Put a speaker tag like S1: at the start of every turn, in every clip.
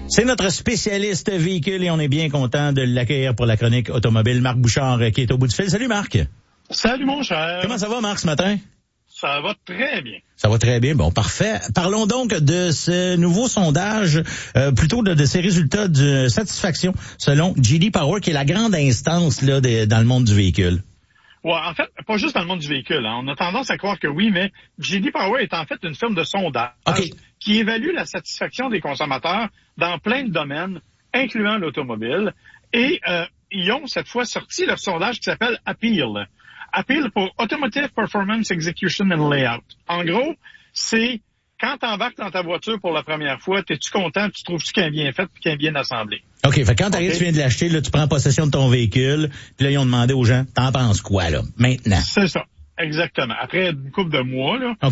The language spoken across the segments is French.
S1: C'est notre spécialiste véhicule et on est bien content de l'accueillir pour la chronique automobile. Marc Bouchard qui est au bout du fil. Salut Marc.
S2: Salut mon cher.
S1: Comment ça va Marc ce matin?
S2: Ça va très bien.
S1: Ça va très bien. Bon, parfait. Parlons donc de ce nouveau sondage, plutôt de ces résultats de satisfaction selon J.D. Power, qui est la grande instance là dans le monde du véhicule.
S2: Ouais, en fait, pas juste dans le monde du véhicule. Hein. On a tendance à croire que oui, mais J.D. Power est en fait une firme de sondage qui évalue la satisfaction des consommateurs dans plein de domaines, incluant l'automobile. Et ils ont cette fois sorti leur sondage qui s'appelle APEAL. APEAL pour Automotive Performance Execution and Layout. En gros, c'est quand tu embarques dans ta voiture pour la première fois, es-tu content, tu trouves-tu qu'elle est bien faite et qu'elle est bien assemblée?
S1: OK, fait quand t'arrives, tu viens de l'acheter, là, tu prends possession de ton véhicule, puis là, ils ont demandé aux gens, t'en penses quoi, là, maintenant?
S2: C'est ça, exactement. Après une couple de mois, là.
S1: OK.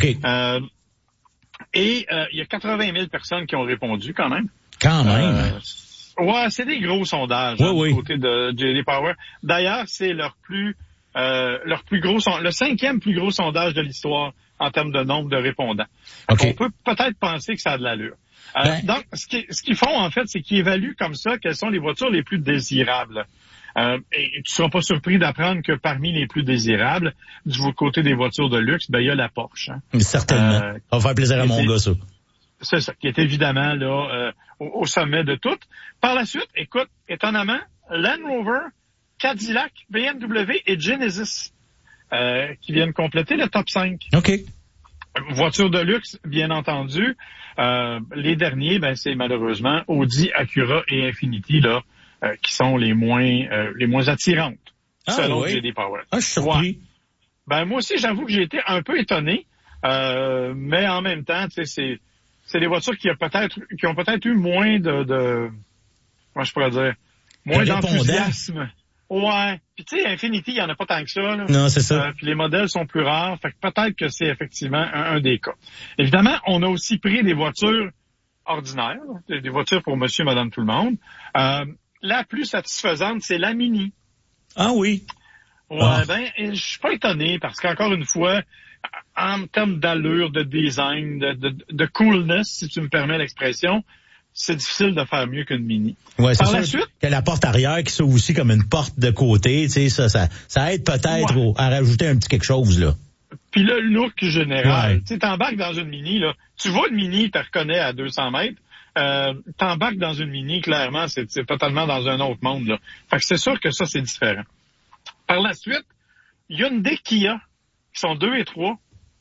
S2: Il y a 80 000 personnes qui ont répondu, quand même.
S1: Quand même?
S2: Ouais, c'est des gros sondages, du côté de J.D. Power. D'ailleurs, c'est leur plus gros le 5e plus gros sondage de l'histoire en termes de nombre de répondants. Okay. On peut peut-être penser que ça a de l'allure. Donc, ce qu'ils font, en fait, c'est qu'ils évaluent comme ça quelles sont les voitures les plus désirables. Et tu seras pas surpris d'apprendre que parmi les plus désirables, du côté des voitures de luxe, il y a la Porsche. Hein.
S1: Certainement. Ça va faire plaisir à mon gars, ça.
S2: C'est ça, qui est évidemment là au sommet de toutes. Par la suite, écoute, étonnamment, Land Rover, Cadillac, BMW et Genesis qui viennent compléter le top 5.
S1: OK.
S2: Voitures de luxe, bien entendu. Les derniers, c'est malheureusement Audi, Acura et Infiniti là qui sont les moins attirantes selon J.D. Power.
S1: Ah, je suis surpris.
S2: Ouais. Moi aussi, j'avoue que j'ai été un peu étonné, mais en même temps, tu sais, c'est des voitures qui ont peut-être eu moins de comment je pourrais dire, moins d'enthousiasme. Ouais. Puis tu sais, Infiniti, il y en a pas tant que ça. Là.
S1: Non, c'est ça.
S2: Puis les modèles sont plus rares. Fait que peut-être que c'est effectivement un des cas. Évidemment, on a aussi pris des voitures ordinaires, des voitures pour monsieur, madame, tout le monde. La plus satisfaisante, c'est la Mini.
S1: Ah oui?
S2: Ouais, je suis pas étonné parce qu'encore une fois, en termes d'allure, de design, de coolness, si tu me permets l'expression, c'est difficile de faire mieux qu'une Mini.
S1: Ouais, c'est sûr suite, que la porte arrière qui s'ouvre aussi comme une porte de côté, tu sais, ça aide peut-être à rajouter un petit quelque chose, là.
S2: Puis le look général, tu sais, t'embarques dans une Mini, là, tu vois une Mini, tu reconnais à 200 mètres, t'embarques dans une Mini, clairement, c'est totalement dans un autre monde, là. Fait que c'est sûr que ça, c'est différent. Par la suite, Hyundai, Kia, qui sont 2 et 3.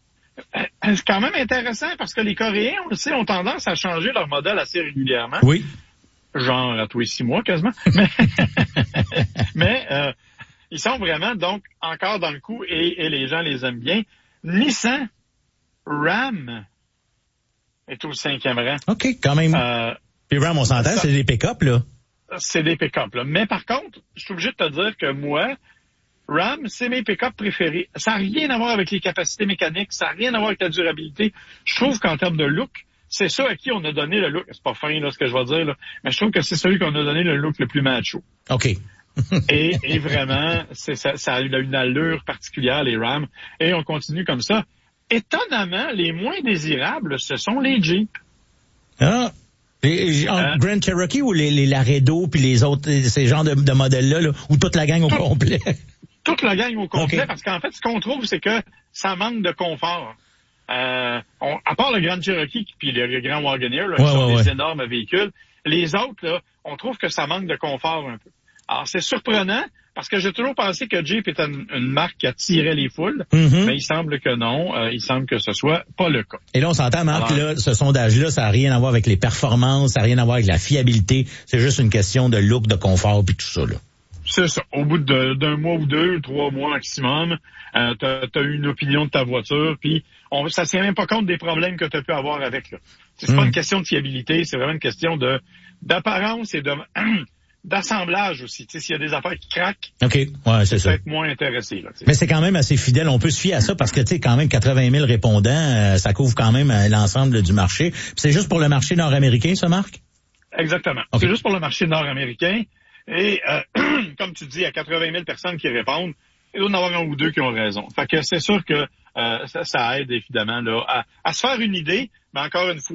S2: C'est quand même intéressant parce que les Coréens, on le sait, ont tendance à changer leur modèle assez régulièrement.
S1: Oui.
S2: Genre à tous les 6 mois quasiment. Mais ils sont vraiment donc encore dans le coup et les gens les aiment bien. Nissan Ram est au 5e rang.
S1: OK, quand même. Puis Ram, on s'entend, c'est des pick-up, là.
S2: C'est des pick-up, là. Mais par contre, je suis obligé de te dire que moi, Ram, c'est mes pick-up préférés. Ça n'a rien à voir avec les capacités mécaniques, ça n'a rien à voir avec la durabilité. Je trouve qu'en termes de look, c'est ça à qui on a donné le look. C'est pas fin, là, ce que je vais dire, là. Mais je trouve que c'est celui qu'on a donné le look le plus macho.
S1: OK.
S2: et vraiment, ça a une allure particulière, les Ram. Et on continue comme ça. Étonnamment, les moins désirables, ce sont les Jeep.
S1: Ah! Grand Cherokee ou les Laredo puis les autres, ces genres de modèles-là, là, ou toute la gang au complet?
S2: Toute la gang au complet, parce qu'en fait, ce qu'on trouve, c'est que ça manque de confort. À part le Grand Cherokee puis le Grand Wagoneer, là, qui sont des énormes véhicules, les autres, là, on trouve que ça manque de confort un peu. Alors, c'est surprenant, parce que j'ai toujours pensé que Jeep était une marque qui attirait les foules, mais il semble que non. Il semble que ce soit pas le cas.
S1: Et là, on s'entend, Marc, là, ce sondage-là, ça n'a rien à voir avec les performances, ça n'a rien à voir avec la fiabilité. C'est juste une question de look, de confort, puis tout ça, là.
S2: C'est ça. Au bout d'un mois ou 2, 3 mois maximum, t'as eu une opinion de ta voiture, puis ça ne tient même pas compte des problèmes que tu as pu avoir avec, là. C'est pas une question de fiabilité, c'est vraiment une question d'apparence et d'assemblage aussi. Tu sais, s'il y a des affaires qui craquent,
S1: c'est ça.
S2: Peut-être moins intéressé, là.
S1: Mais c'est quand même assez fidèle. On peut se fier à ça parce que, tu sais, quand même, 80 000 répondants, ça couvre quand même l'ensemble du marché. Puis c'est juste pour le marché nord-américain, ça, Marc?
S2: Exactement. Okay. C'est juste pour le marché nord-américain. Et, comme tu dis, il y a 80 000 personnes qui répondent. Il doit y en avoir 1 ou 2 qui ont raison. Fait que c'est sûr que ça aide, évidemment, là, à se faire une idée. Mais encore une fois,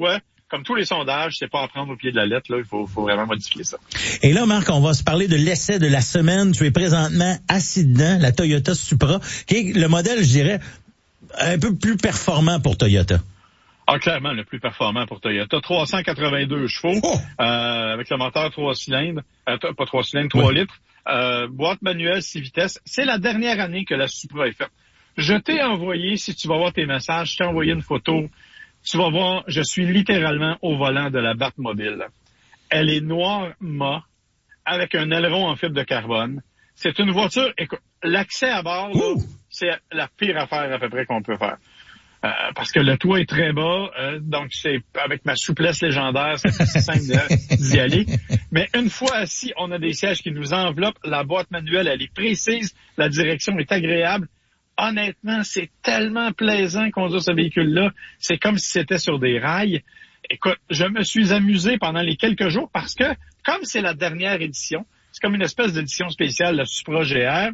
S2: comme tous les sondages, c'est pas à prendre au pied de la lettre, là. Il faut vraiment modifier ça.
S1: Et là, Marc, on va se parler de l'essai de la semaine. Tu es présentement assis dedans, la Toyota Supra, qui est le modèle, je dirais, un peu plus performant pour Toyota.
S2: Ah, clairement, le plus performant pour Toyota. 382 chevaux, avec le moteur 3 cylindres, pas 3 cylindres, 3 litres, boîte manuelle 6 vitesses. C'est la dernière année que la Supra est faite. Je t'ai envoyé, si tu vas voir tes messages, je t'ai envoyé une photo. Tu vas voir, je suis littéralement au volant de la Batmobile. Elle est noire mat, avec un aileron en fibre de carbone. C'est une voiture, écoute, l'accès à bord, là, c'est la pire affaire à peu près qu'on peut faire. Parce que le toit est très bas, donc c'est avec ma souplesse légendaire, c'est simple d'y aller. Mais une fois assis, on a des sièges qui nous enveloppent, la boîte manuelle, elle est précise, la direction est agréable. Honnêtement, c'est tellement plaisant conduire ce véhicule-là, c'est comme si c'était sur des rails. Écoute, je me suis amusé pendant les quelques jours parce que, comme c'est la dernière édition, c'est comme une espèce d'édition spéciale, la Supra GR,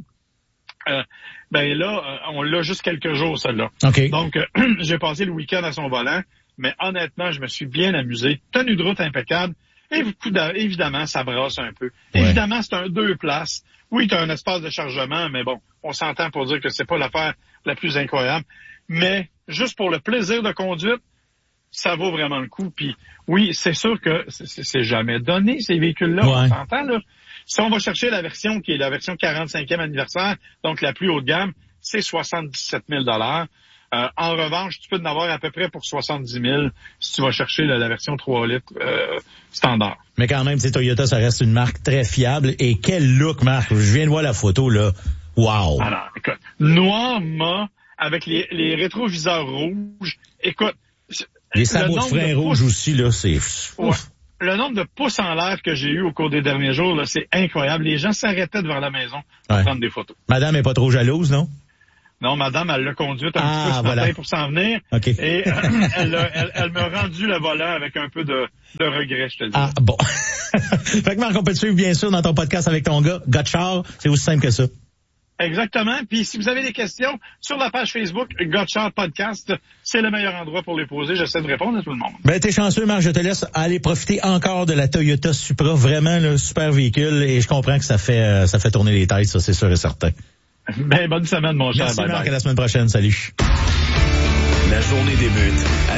S2: ben là, on l'a juste quelques jours, celle-là.
S1: Okay.
S2: Donc, j'ai passé le week-end à son volant, mais honnêtement, je me suis bien amusé. Tenue de route impeccable. Et évidemment, ça brasse un peu. Ouais. Évidemment, c'est un 2 places. Oui, tu as un espace de chargement, mais bon, on s'entend pour dire que c'est pas l'affaire la plus incroyable. Mais juste pour le plaisir de conduite, ça vaut vraiment le coup. Puis oui, c'est sûr que c'est jamais donné, ces véhicules-là, ouais. On s'entend, là. Si on va chercher la version qui est la version 45e anniversaire, donc la plus haut de gamme, c'est 77 000 En revanche, tu peux en avoir à peu près pour 70 000 si tu vas chercher la version 3 litres standard.
S1: Mais quand même, Toyota, ça reste une marque très fiable. Et quel look, Marc! Je viens de voir la photo, là. Wow!
S2: Alors, écoute, noir mat avec les rétroviseurs rouges. Écoute,
S1: les sabots de frein rouges aussi, là, c'est...
S2: Ouais. Le nombre de pouces en l'air que j'ai eu au cours des derniers jours, là, c'est incroyable. Les gens s'arrêtaient devant la maison pour prendre des photos.
S1: Madame est pas trop jalouse, non?
S2: Non, madame, elle l'a conduite un petit peu ce matin pour s'en venir.
S1: Okay.
S2: Et elle m'a rendu le volant avec un peu de regret, je te le dis.
S1: Ah, bon. Fait que Marc, on peut te suivre bien sûr dans ton podcast avec ton gars, Gotchard. C'est aussi simple que ça.
S2: Exactement. Puis si vous avez des questions, sur la page Facebook, Gotchard Podcast, c'est le meilleur endroit pour les poser. J'essaie de répondre à tout le monde.
S1: Ben, t'es chanceux, Marc. Je te laisse aller profiter encore de la Toyota Supra. Vraiment, le super véhicule. Et je comprends que ça fait tourner les têtes, ça, c'est sûr et certain.
S2: Ben, bonne semaine, mon cher.
S1: Merci, Marc. À la semaine prochaine. Salut.
S3: La journée débute